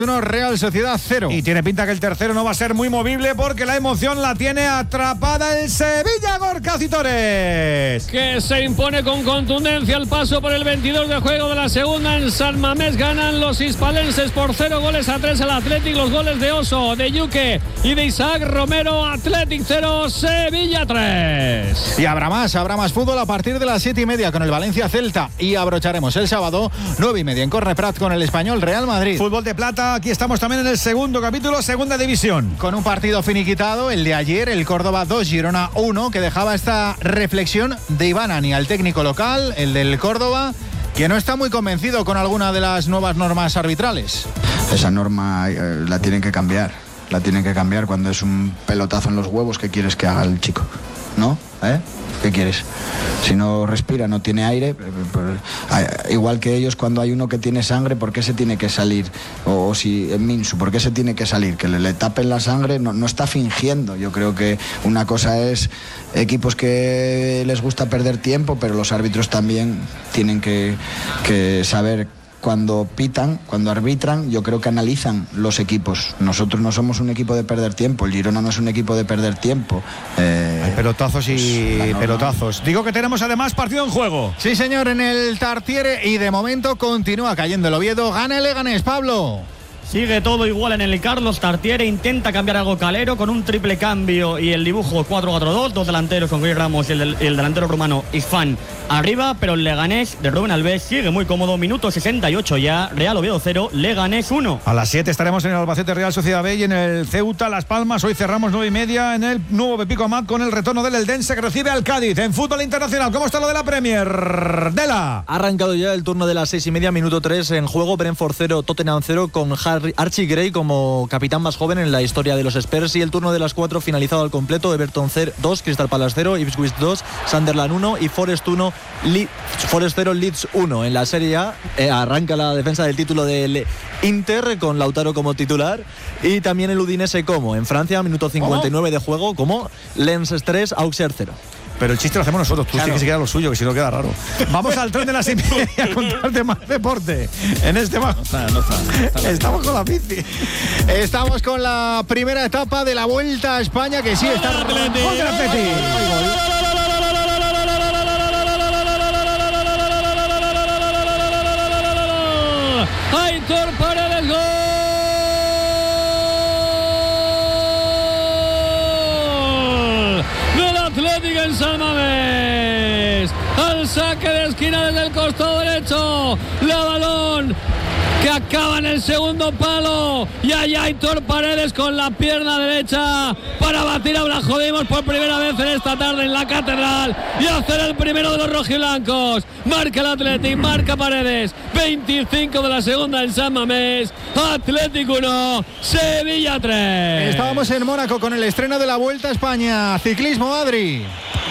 1, Real Sociedad 0. Y tiene pinta que el tercero no va a ser muy movible porque la emoción la tiene atrapada el Sevilla, Gorka Citores. Que se impone con contundencia al paso por el 22 de juego de la segunda en San Mamés. Ganan los hispalenses por 0-3 al Athletic. Los goles de Oso, de Yuque y de Isaac Romero. Athletic 0, Sevilla 3. Y habrá más fútbol a partir de las 7:30 con el Valencia Celta. Y abrocharemos el sábado 9:30 en Corre Prat con el Español Real Madrid. Fútbol de plata. Aquí estamos también en el segundo capítulo, segunda división. Con un partido finiquitado, el de ayer, el Córdoba 2, Girona 1, que dejaba esta reflexión de Iván Ani al técnico local, el del Córdoba, que no está muy convencido con alguna de las nuevas normas arbitrales. Esa norma la tienen que cambiar. La tienen que cambiar cuando es un pelotazo en los huevos. ¿Qué quieres que haga el chico? ¿No? ¿Qué quieres? Si no respira, no tiene aire, igual que ellos cuando hay uno que tiene sangre, ¿por qué se tiene que salir? O si en Minsu, ¿por qué se tiene que salir? Que le tapen la sangre, no está fingiendo. Yo creo que una cosa es equipos que les gusta perder tiempo, pero los árbitros también tienen que saber cuando pitan, cuando arbitran. Yo creo que analizan los equipos. Nosotros no somos un equipo de perder tiempo, el Girona no es un equipo de perder tiempo. Hay pelotazos y pelotazos. Digo que tenemos además partido en juego. Sí, señor, en el Tartiere, y de momento continúa cayendo el Oviedo. Gana el Leganés, Pablo. Sigue todo igual en el Carlos Tartiere, intenta cambiar algo Calero con un triple cambio y el dibujo 4-4-2, dos delanteros con Chris Ramos y el delantero rumano Isfan arriba, pero el Leganés de Rubén Alves sigue muy cómodo, minuto 68 ya, Real Oviedo 0, Leganés 1. A las 7 estaremos en el Albacete Real Sociedad B y en el Ceuta Las Palmas. Hoy cerramos 9:30 en el nuevo Pepico Amat con el retorno del Eldense que recibe al Cádiz. En fútbol internacional, ¿cómo está lo de la Premier? Dela. Ha arrancado ya el turno de las 6:30, minuto 3 en juego, Brentford 0, Tottenham 0 con Archie Gray como capitán más joven en la historia de los Spurs, y el turno de las 4 finalizado al completo, Everton 2, Crystal Palace 0, Ipswich 2, Sunderland 1 y Forest 1, Forest 0, Leeds 1. En la Serie A arranca la defensa del título del Inter con Lautaro como titular y también el Udinese como. En Francia, minuto 59 de juego, como Lens 3, Auxerre 0. Pero el chiste lo hacemos nosotros, tú tienes que quedar lo suyo, que si no queda raro. Vamos al tren de las 6:30 a contarte más deporte. En este no está. Estamos con la bici. Estamos con la primera etapa de la Vuelta a España, que sí está. ¡Gol del Atleti! Aitor Paredes, gol del Atlético en San Mamés. Al saque de esquina desde el costado derecho, la balón que acaba en el segundo palo, y allá Aitor Paredes con la pierna derecha para batir a Blajodimos por primera vez en esta tarde en la Catedral y hacer el primero de los rojiblancos. Marca el Athletic, marca Paredes, 25 de la segunda en San Mamés. Athletic 1, Sevilla 3. Estábamos en Mónaco con el estreno de la Vuelta a España. Ciclismo, Adri.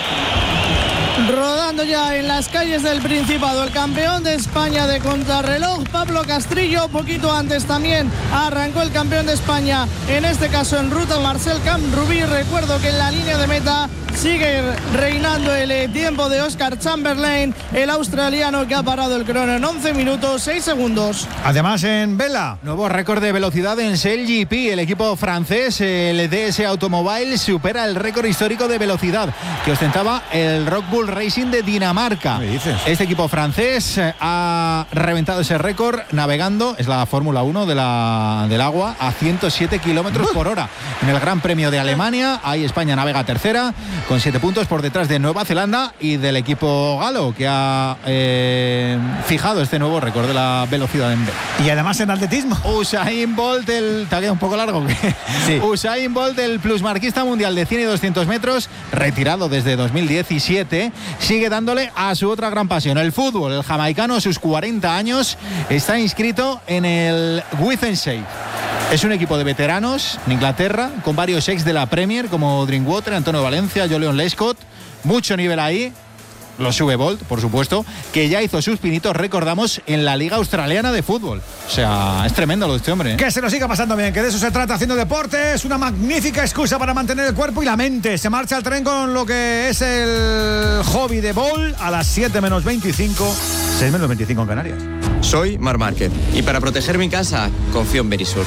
Rodando ya en las calles del Principado el campeón de España de contrarreloj, Pablo Castrillo. Poquito antes también arrancó el campeón de España, en este caso en ruta, Marcel Camp-Rubí. Recuerdo que en la línea de meta sigue reinando el tiempo de Oscar Chamberlain, el australiano, que ha parado el crono en 11 minutos 6 segundos. Además en vela, nuevo récord de velocidad en Shell GP. El equipo francés, el DS Automobile, supera el récord histórico de velocidad que ostentaba el Red Bull Racing de Dinamarca. ¿Qué dices? Este equipo francés ha reventado ese récord navegando, es la Fórmula 1 del agua, a 107 kilómetros por hora. En el Gran Premio de Alemania, ahí España navega tercera con 7 puntos por detrás de Nueva Zelanda y del equipo galo, que ha fijado este nuevo récord de la velocidad en vela. Y además en atletismo, Usain Bolt, te ha quedado un poco largo. Sí. Usain Bolt, el plusmarquista mundial de 100 y 200 metros, retirado desde 2017, sigue dándole a su otra gran pasión, el fútbol. El jamaicano, a sus 40 años, está inscrito en el Withenshape. Es un equipo de veteranos en Inglaterra, con varios ex de la Premier, como Drinkwater, Antonio Valencia, Jolion Lescott. Mucho nivel ahí. Lo sube Bolt, por supuesto, que ya hizo sus pinitos, recordamos, en la Liga Australiana de Fútbol. O sea, es tremendo lo de este hombre, ¿eh? Que se lo siga pasando bien, que de eso se trata haciendo deporte. Es una magnífica excusa para mantener el cuerpo y la mente. Se marcha al tren con lo que es el hobby de Bolt a las 7 menos 25, 6 menos 25 en Canarias. Soy Marc Márquez y para proteger mi casa confío en Verisur.